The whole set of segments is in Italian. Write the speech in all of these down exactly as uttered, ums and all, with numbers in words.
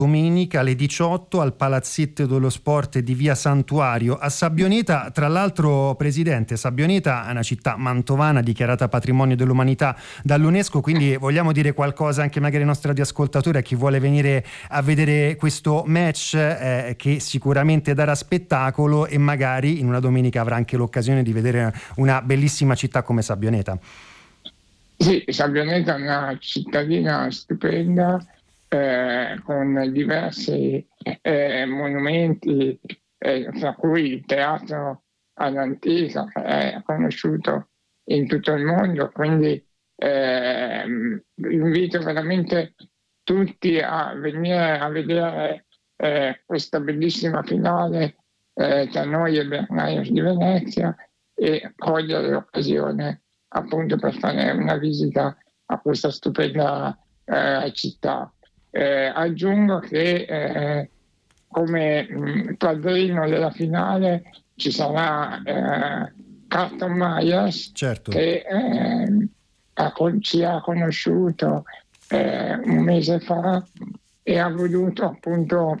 domenica alle diciotto al Palazzetto dello Sport di Via Santuario a Sabbioneta. Tra l'altro, Presidente, Sabbioneta è una città mantovana dichiarata patrimonio dell'umanità dall'UNESCO, quindi vogliamo dire qualcosa anche magari ai nostri radioascoltatori, a chi vuole venire a vedere questo match eh, che sicuramente darà spettacolo e magari in una domenica avrà anche l'occasione di vedere una bellissima città come Sabbioneta. Sì, Sabbioneta è una cittadina stupenda, Eh, con diversi eh, monumenti, eh, tra cui il teatro all'antica, che è conosciuto in tutto il mondo, quindi eh, invito veramente tutti a venire a vedere eh, questa bellissima finale eh, tra noi e Bernaios di Venezia e cogliere l'occasione appunto per fare una visita a questa stupenda eh, città. Eh, aggiungo che eh, come mh, padrino della finale ci sarà eh, Carlton Myers, certo. che eh, ha, ci ha conosciuto eh, un mese fa e ha voluto appunto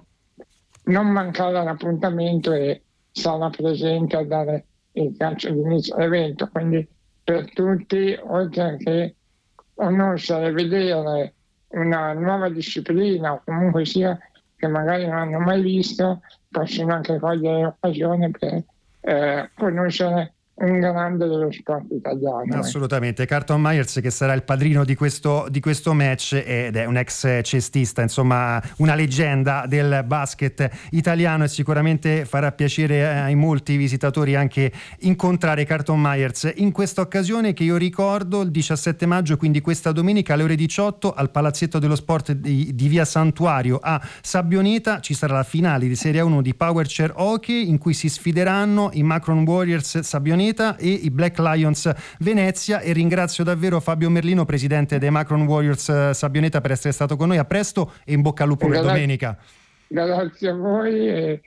non mancare all'appuntamento e sarà presente a dare il calcio d'inizio all'evento. Quindi per tutti, oltre che conoscere e vedere una nuova disciplina o comunque sia che magari non hanno mai visto, possono anche cogliere l'occasione per eh, conoscere un grande dello sport italiano. Assolutamente. Carlton Myers, che sarà il padrino di questo, di questo match, ed è un ex cestista, insomma una leggenda del basket italiano, e sicuramente farà piacere ai molti visitatori anche incontrare Carlton Myers. In questa occasione, che io ricordo, il diciassette maggio, quindi questa domenica alle ore diciotto al Palazzetto dello Sport di, di Via Santuario a Sabbioneta ci sarà la finale di Serie uno di Power Chair Hockey, in cui si sfideranno i Macron Warriors Sabbioneta e i Black Lions Venezia. E ringrazio davvero Fabio Merlino, presidente dei Macron Warriors Sabbioneta, per essere stato con noi. A presto e in bocca al lupo per domenica. Grazie a voi e,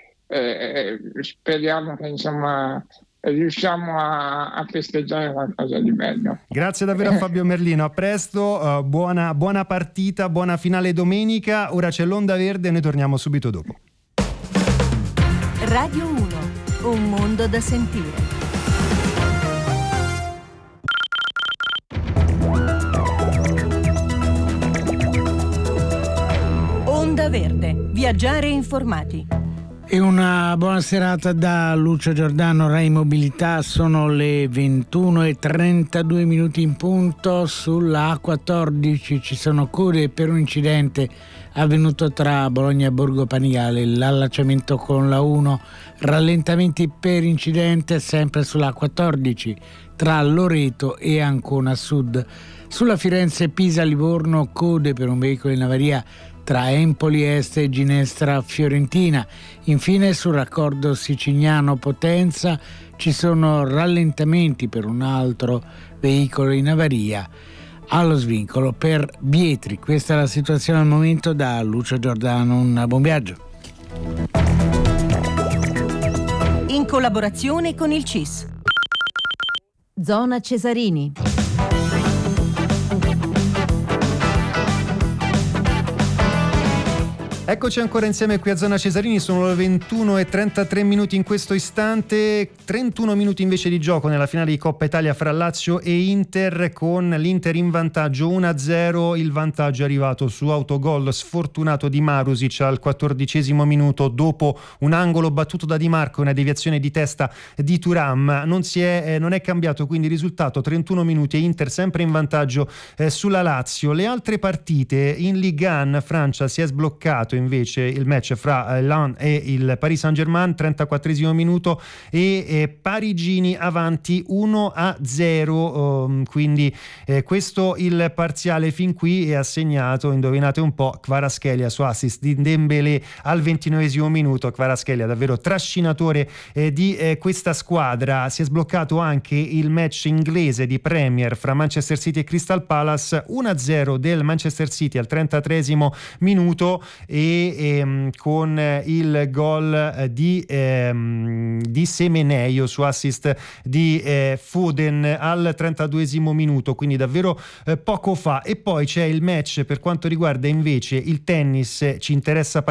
e speriamo che insomma riusciamo a, a festeggiare qualcosa di bello. Grazie davvero a Fabio Merlino, a presto, uh, buona, buona partita, buona finale domenica. Ora c'è l'Onda Verde e noi torniamo subito dopo. Radio uno, un mondo da sentire. Onda Verde, viaggiare informati. E una buona serata da Lucio Giordano, Rai Mobilità. Sono le ventuno e trentadue minuti in punto. Sulla A quattordici ci sono code per un incidente avvenuto tra Bologna e Borgo Panigale, l'allacciamento con la uno, rallentamenti per incidente sempre sulla A quattordici tra Loreto e Ancona Sud. Sulla Firenze-Pisa-Livorno code per un veicolo in avaria tra Empoli Est e Ginestra Fiorentina. Infine sul raccordo siciliano Potenza ci sono rallentamenti per un altro veicolo in avaria allo svincolo per Bietri. Questa è la situazione al momento. Da Lucio Giordano, un buon viaggio. In collaborazione con il C I S. Zona Cesarini. Eccoci ancora insieme qui a Zona Cesarini, sono le ventuno e trentatré minuti in questo istante, trentuno minuti invece di gioco nella finale di Coppa Italia fra Lazio e Inter, con l'Inter in vantaggio uno a zero. Il vantaggio è arrivato su autogol sfortunato di Marusic al quattordicesimo minuto, dopo un angolo battuto da Di Marco e una deviazione di testa di Thuram. Non, si è, eh, non è cambiato quindi il risultato, trentuno minuti e Inter sempre in vantaggio eh, sulla Lazio. Le altre partite in Ligue uno, Francia, si è sbloccato invece il match fra Lens e il Paris Saint-Germain, trentaquattresimo minuto e eh, parigini avanti uno a zero, um, quindi eh, questo il parziale fin qui, è assegnato, indovinate un po', Kvaratskhelia su assist di Dembélé al ventinovesimo minuto. Kvaratskhelia davvero trascinatore eh, di eh, questa squadra. Si è sbloccato anche il match inglese di Premier fra Manchester City e Crystal Palace, uno a zero del Manchester City al trentatreesimo minuto e E, ehm, con il gol di, ehm, di Semeneo su assist di eh, Foden al trentaduesimo minuto, quindi davvero eh, poco fa. E poi c'è il match per quanto riguarda invece il tennis. Ci interessa